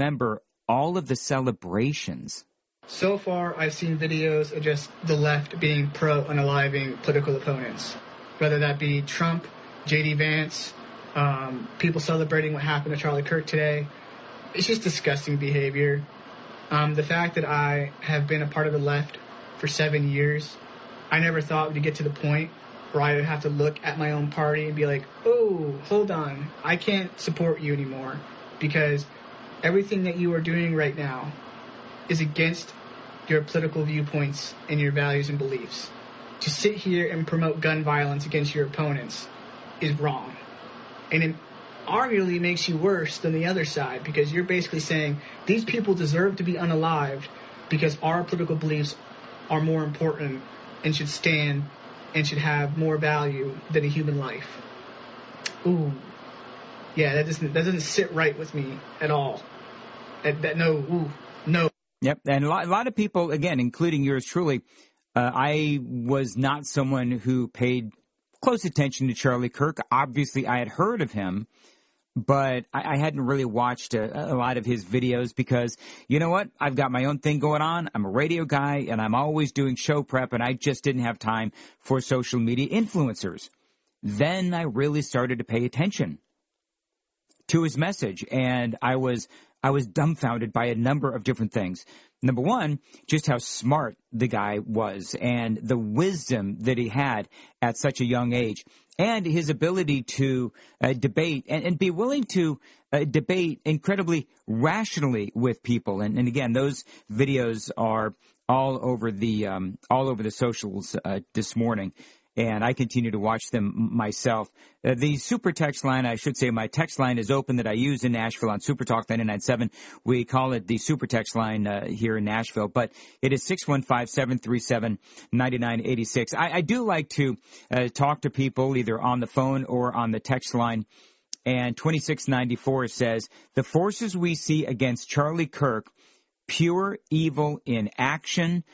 remember all of the celebrations. So far, I've seen videos of just the left being pro-unaliving political opponents, whether that be Trump, J.D. Vance, people celebrating what happened to Charlie Kirk today. It's just disgusting behavior. The fact that I have been a part of the left for 7 years, I never thought we'd get to the point where I would have to look at my own party and be like, oh, hold on, I can't support you anymore because everything that you are doing right now is against your political viewpoints and your values and beliefs. To sit here and promote gun violence against your opponents is wrong. And it arguably makes you worse than the other side because you're basically saying these people deserve to be unalived because our political beliefs are more important and should stand and should have more value than a human life. Ooh. Yeah, that doesn't sit right with me at all. No. Yep, and a lot of people, again, including yours truly, I was not someone who paid close attention to Charlie Kirk. Obviously, I had heard of him, but I hadn't really watched a lot of his videos because, you know what, I've got my own thing going on. I'm a radio guy, and I'm always doing show prep, and I just didn't have time for social media influencers. Then I really started to pay attention to his message, and I was dumbfounded by a number of different things. Number one, just how smart the guy was and the wisdom that he had at such a young age and his ability to debate and be willing to debate incredibly rationally with people. And again, those videos are all over the socials this morning. And I continue to watch them myself. The super text line, I should say my text line is open that I use in Nashville on Super Talk 99.7. We call it the super text line here in Nashville, but it is 615-737-9986. I do like to talk to people either on the phone or on the text line. And 2694 says, the forces we see against Charlie Kirk, pure evil in action.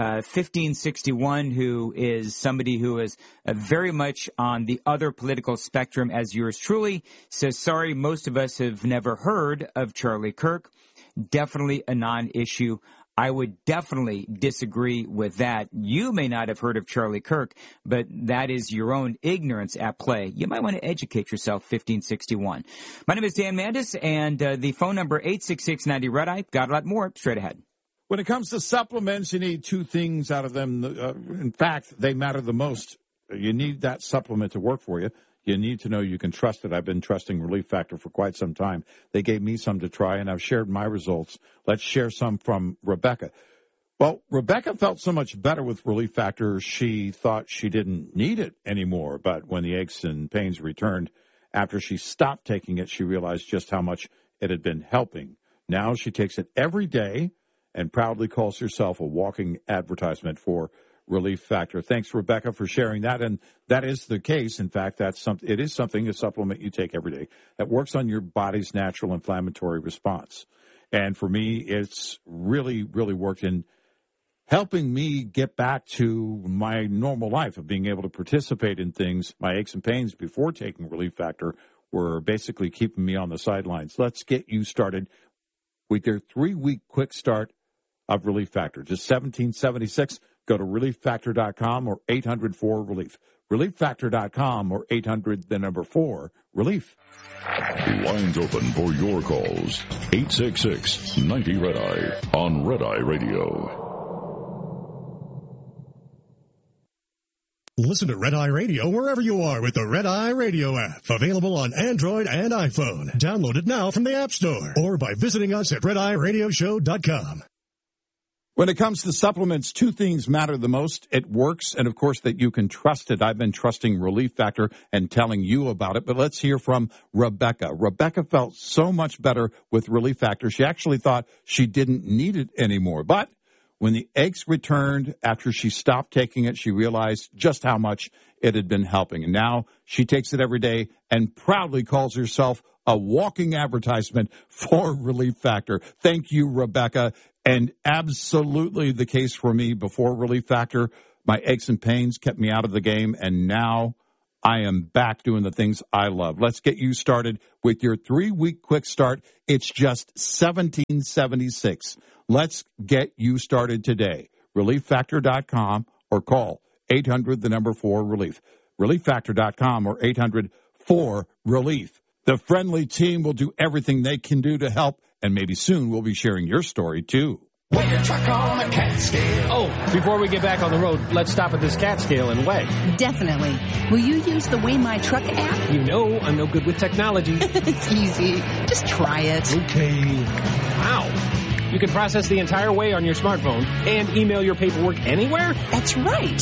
1561, who is somebody who is very much on the other political spectrum as yours truly, says, sorry, most of us have never heard of Charlie Kirk. Definitely a non-issue. I would definitely disagree with that. You may not have heard of Charlie Kirk, but that is your own ignorance at play. You might want to educate yourself, 1561. My name is Dan Mandis, and the phone number 866-90-RED-EYE. Got a lot more straight ahead. When it comes to supplements, you need two things out of them. In fact, they matter the most. You need that supplement to work for you. You need to know you can trust it. I've been trusting Relief Factor for quite some time. They gave me some to try, and I've shared my results. Let's share some from Rebecca. Well, Rebecca felt so much better with Relief Factor, she thought she didn't need it anymore. But when the aches and pains returned after she stopped taking it, she realized just how much it had been helping. Now she takes it every day and proudly calls herself a walking advertisement for Relief Factor. Thanks, Rebecca, for sharing that. And that is the case. In fact, it is something, a supplement you take every day that works on your body's natural inflammatory response. And for me, it's really, really worked in helping me get back to my normal life of being able to participate in things. My aches and pains before taking Relief Factor were basically keeping me on the sidelines. Let's get you started with your 3-week quick start of Relief Factor. Just $17.76. Go to ReliefFactor.com or 800-4-RELIEF. ReliefFactor.com or 800-4-RELIEF. Lines open for your calls. 866-90-RED-EYE on Red Eye Radio. Listen to Red Eye Radio wherever you are with the Red Eye Radio app. Available on Android and iPhone. Download it now from the App Store or by visiting us at RedEyeRadioshow.com. When it comes to supplements, two things matter the most. It works, and, of course, that you can trust it. I've been trusting Relief Factor and telling you about it, but let's hear from Rebecca. Rebecca felt so much better with Relief Factor. She actually thought she didn't need it anymore. But when the aches returned after she stopped taking it, she realized just how much it had been helping. And now she takes it every day and proudly calls herself a walking advertisement for Relief Factor. Thank you, Rebecca. And absolutely the case for me before Relief Factor. My aches and pains kept me out of the game, and now I am back doing the things I love. Let's get you started with your 3-week quick start. It's just $17.76. Let's get you started today. ReliefFactor.com or call 800-4-RELIEF. ReliefFactor.com or 800-4-RELIEF. The friendly team will do everything they can do to help, and maybe soon we'll be sharing your story too. Weigh your truck on a cat scale. Oh, before we get back on the road, let's stop at this cat scale and weigh. Definitely. Will you use the Weigh My Truck app? You know I'm no good with technology. It's easy. Just try it. Okay. Wow. You can process the entire weigh on your smartphone and email your paperwork anywhere? That's right.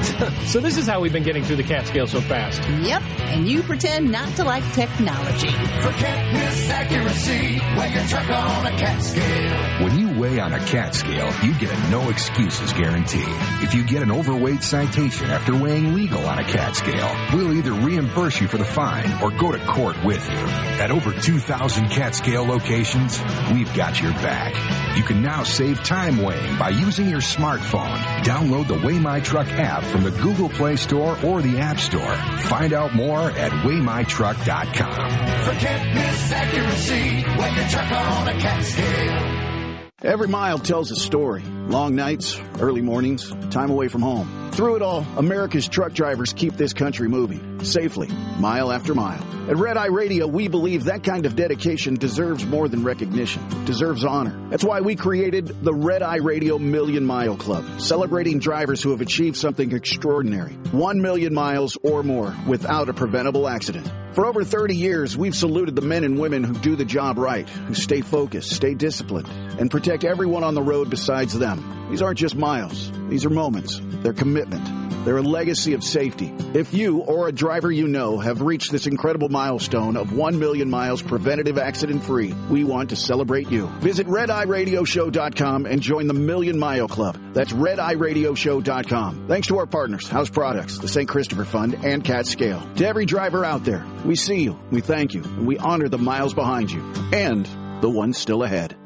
So this is how we've been getting through the cat scale so fast. Yep. And you pretend not to like technology. Forget this accuracy. Weigh your truck on a cat scale. When you weigh on a cat scale, you get a no excuses guarantee. If you get an overweight citation after weighing legal on a cat scale, we'll either reimburse you for the fine or go to court with you. At over 2,000 cat scale locations, we've got your back. You can now save time weighing by using your smartphone. Download the Weigh My Truck app from the Google Play Store or the App Store. Find out more at WeighMyTruck.com. Forget this accuracy. Weigh your truck on a cat scale. Every mile tells a story. Long nights, early mornings, time away from home. Through it all, America's truck drivers keep this country moving, safely, mile after mile. At Red Eye Radio, we believe that kind of dedication deserves more than recognition, deserves honor. That's why we created the Red Eye Radio Million Mile Club, celebrating drivers who have achieved something extraordinary. 1 million miles or more without a preventable accident. For over 30 years, we've saluted the men and women who do the job right, who stay focused, stay disciplined, and protect everyone on the road besides them. These aren't just miles. These are moments. They're commitment. They're a legacy of safety. If you or a driver you know have reached this incredible milestone of 1 million miles preventative accident-free, we want to celebrate you. Visit RedEyeRadioshow.com and join the Million Mile Club. That's RedEyeRadioshow.com. Thanks to our partners, House Products, the St. Christopher Fund, and Cat Scale. To every driver out there, we see you, we thank you, and we honor the miles behind you and the ones still ahead.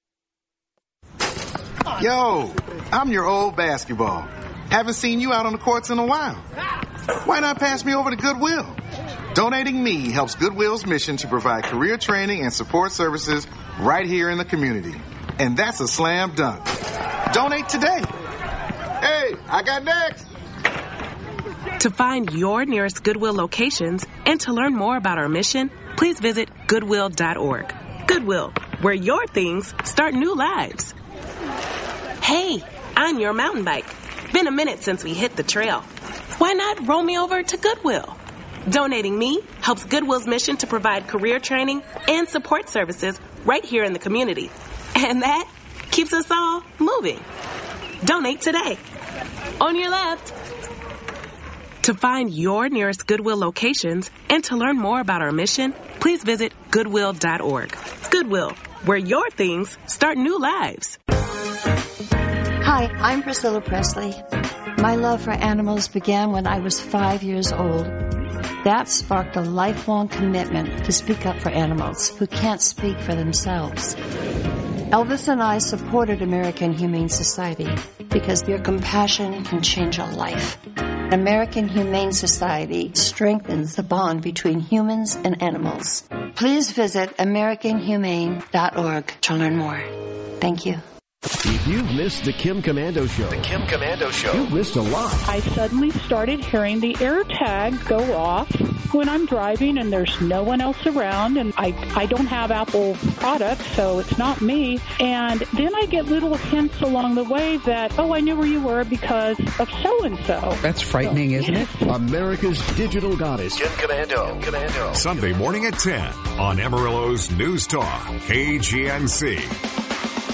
Yo, I'm your old basketball. Haven't seen you out on the courts in a while. Why not pass me over to Goodwill? Donating me helps Goodwill's mission to provide career training and support services right here in the community. And that's a slam dunk. Donate today. Hey, I got next. To find your nearest Goodwill locations and to learn more about our mission, please visit Goodwill.org. Goodwill, where your things start new lives. Hey, I'm your mountain bike. Been a minute since we hit the trail. Why not roll me over to Goodwill? Donating me helps Goodwill's mission to provide career training and support services right here in the community. And that keeps us all moving. Donate today. On your left. To find your nearest Goodwill locations and to learn more about our mission, please visit Goodwill.org. Goodwill, where your things start new lives. Hi, I'm Priscilla Presley. My love for animals began when I was 5 years old. That sparked a lifelong commitment to speak up for animals who can't speak for themselves. Elvis and I supported American Humane Society because your compassion can change a life. American Humane Society strengthens the bond between humans and animals. Please visit AmericanHumane.org to learn more. Thank you. If you've missed the Kim Komando Show, you've missed a lot. I suddenly started hearing the air tag go off when I'm driving and there's no one else around, and I don't have Apple products, so it's not me. And then I get little hints along the way that, oh, I knew where you were because of so-and-so. That's frightening, isn't it? America's digital goddess, Kim Komando. Sunday morning at 10 on Amarillo's News Talk, KGNC.